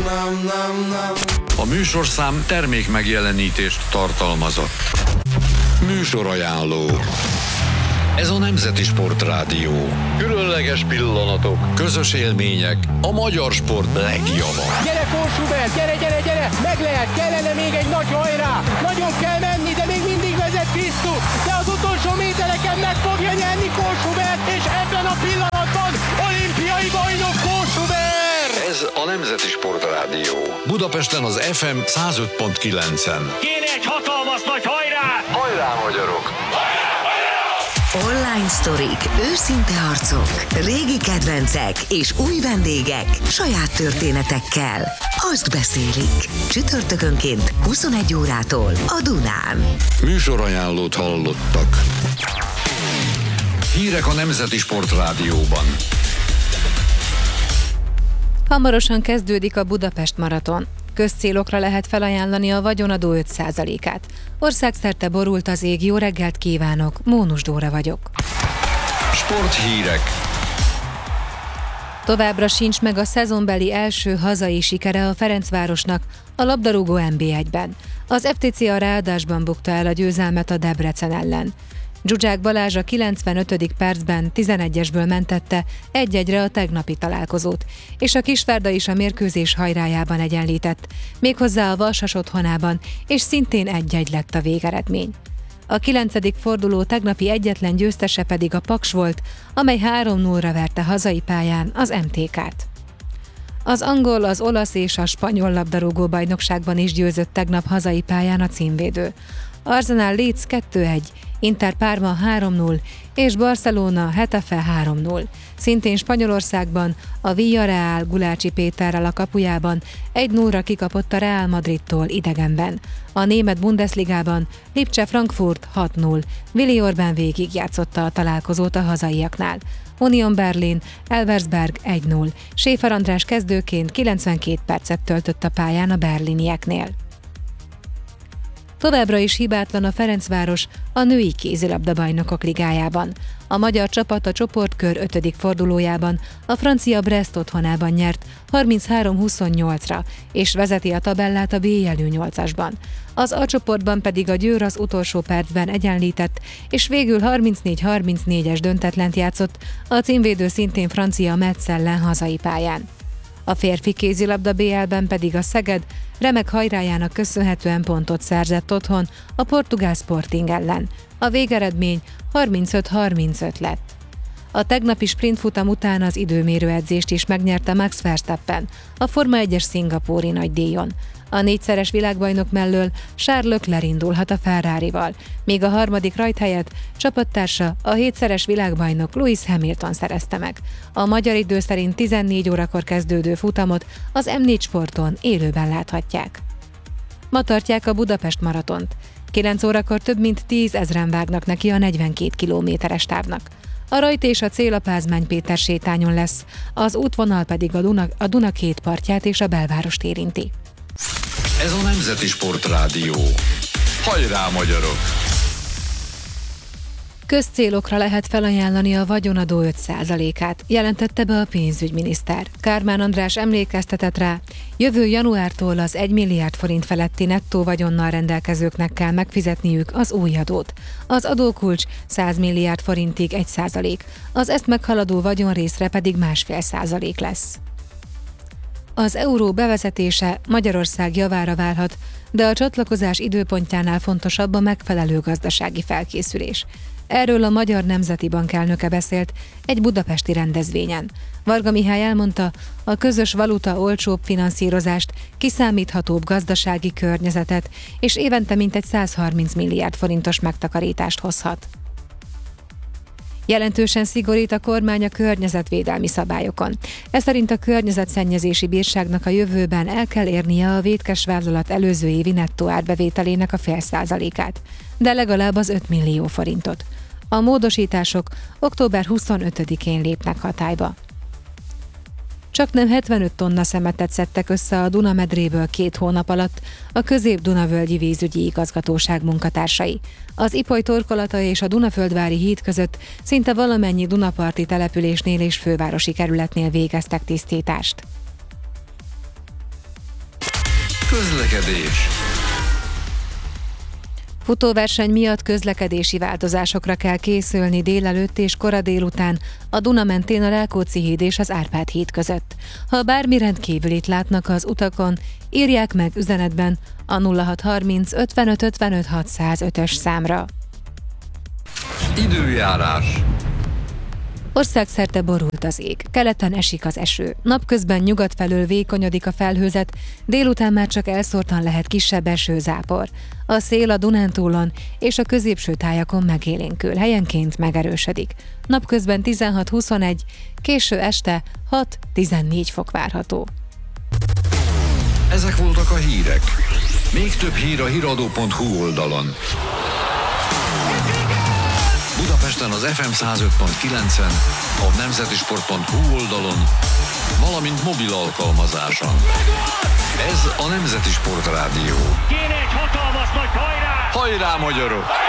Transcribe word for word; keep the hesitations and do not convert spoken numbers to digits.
A műsorszám termék megjelenítést tartalmazott. Műsorajánló. Ez a Nemzeti Sportrádió. Különleges pillanatok, közös élmények, a magyar sport legjava. Gyere Kósubert, gyere, gyere, gyere! Meg lehet, kellene még egy nagy hajrá! Nagyon kell menni, de még mindig vezet Krisztu, de az utolsó métereken meg fogja nyerni Kósubert, és ebben a pillanatban olimpiai bajnok Kósubert! Ez a Nemzeti Sportrádió. Budapesten az ef em száz öt pont kilencen. Kéne egy hatalmas nagy hajrá! Hajrá, magyarok! Online sztorik, őszinte arcok, régi kedvencek és új vendégek saját történetekkel. Azt beszélik. Csütörtökönként huszonegy órától a Dunán. Műsorajánlót hallottak. Hírek a Nemzeti Sportrádióban. Hamarosan kezdődik a Budapest maraton. Közcélokra lehet felajánlani a vagyonadó öt százalékát. Országszerte borult az ég, jó reggelt kívánok, Mónus Dóra vagyok. Sporthírek. Továbbra sincs meg a szezonbeli első hazai sikere a Ferencvárosnak a labdarúgó en bé egyben. Az ef té cé a ráadásban bukta el a győzelmet a Debrecen ellen. Zsuzsák Balázs a kilencvenötödik percben tizenegyesből mentette egy-egyre a tegnapi találkozót, és a Kisvárda is a mérkőzés hajrájában egyenlített, méghozzá a Vasas otthonában, és szintén egy-egy lett a végeredmény. A kilencedik forduló tegnapi egyetlen győztese pedig a Paks volt, amely három nullra verte hazai pályán az em té ká-t. Az angol, az olasz és a spanyol labdarúgó bajnokságban is győzött tegnap hazai pályán a címvédő. Arsenal Leeds kettő egy, Inter Parma három null és Barcelona Getafe három null. Szintén Spanyolországban a Villarreal Gulácsi Péterrel a kapujában egy nullra kikapott a Real Madridtól idegenben. A német Bundesligában Lipcse Frankfurt hat null. Willi Orban végigjátszotta a találkozót a hazaiaknál. Union Berlin Elversberg egy null. Schäfer András kezdőként kilencvenkét percet töltött a pályán a berlinieknél. Továbbra is hibátlan a Ferencváros a női kézilabda-bajnokok ligájában. A magyar csapat a csoportkör ötödik fordulójában a francia Brest otthonában nyert harminchárom huszonnyolcra, és vezeti a tabellát a B jelű nyolcasban. Az A csoportban pedig a Győr az utolsó percben egyenlített, és végül harmincnégy harmincnégyes döntetlent játszott a címvédő szintén francia Metz ellen hazai pályán. A férfi kézilabda bé el-ben pedig a Szeged remek hajrájának köszönhetően pontot szerzett otthon a portugál Sporting ellen. A végeredmény harmincöt harmincöt lett. A tegnapi sprintfutam után az időmérőedzést is megnyerte Max Verstappen, a Forma egyes szingapúri nagydíjon. A négyszeres világbajnok mellől Charles Leclerc indulhat a Ferrarival, míg a harmadik rajthelyet csapattársa, a hétszeres világbajnok Lewis Hamilton szerezte meg. A magyar idő szerint tizennégy órakor kezdődő futamot az em négy Sporton élőben láthatják. Ma tartják a Budapest maratont. kilenc órakor több mint tízezren vágnak neki a negyvenkét kilométeres távnak. A rajt és a cél a Pázmány Péter sétányon lesz, az útvonal pedig a Duna, a Duna két partját és a belvárost érinti. Ez a Nemzeti Sportrádió. Hajrá, magyarok! Közcélokra lehet felajánlani a vagyonadó öt százalékát, jelentette be a pénzügyminiszter. Kármán András emlékeztetett rá, jövő januártól az egy milliárd forint feletti nettó vagyonnal rendelkezőknek kell megfizetniük az új adót. Az adókulcs száz milliárd forintig egy százalék, az ezt meghaladó vagyonrészre pedig másfél százalék lesz. Az euró bevezetése Magyarország javára válhat, de a csatlakozás időpontjánál fontosabb a megfelelő gazdasági felkészülés. Erről a Magyar Nemzeti Bank elnöke beszélt egy budapesti rendezvényen. Varga Mihály elmondta, a közös valuta olcsóbb finanszírozást, kiszámíthatóbb gazdasági környezetet és évente mintegy százharminc milliárd forintos megtakarítást hozhat. Jelentősen szigorít a kormány a környezetvédelmi szabályokon. Ez szerint a környezetszennyezési bírságnak a jövőben el kell érnie a vétkes vállalat előző évi nettó árbevételének a fél százalékát, de legalább az öt millió forintot. A módosítások október huszonötödikén lépnek hatályba. Csaknem hetvenöt tonna szemetet szedtek össze a Dunamedréből két hónap alatt a Közép-Dunavölgyi Vízügyi Igazgatóság munkatársai. Az Ipoly torkolata és a Dunaföldvári híd között szinte valamennyi dunaparti településnél és fővárosi kerületnél végeztek tisztítást. Közlekedés. Futóverseny miatt közlekedési változásokra kell készülni délelőtt és kora délután a Duna mentén a Rákóczi híd és az Árpád híd között. Ha bármi rendkívülit látnak az utakon, írják meg üzenetben a nulla hat harminc ötvenöt ötvenöt hatszázötös számra. Időjárás. Országszerte borult az ég, keleten esik az eső, napközben nyugat felől vékonyodik a felhőzet, délután már csak elszórtan lehet kisebb esőzápor. A szél a Dunántúlon és a középső tájakon megélénkül, helyenként megerősödik. Napközben tizenhat huszonegy, késő este hat tizennégy fok várható. Ezek voltak a hírek. Még több hír a híradó pont hu oldalon. Budapesten az ef em száz öt pont kilencen, a nemzetisport pont hu oldalon, valamint mobil alkalmazáson. Ez a Nemzeti Sport Rádió. Kéne egy hatalmas nagy hajrá! Hajrá, magyarok!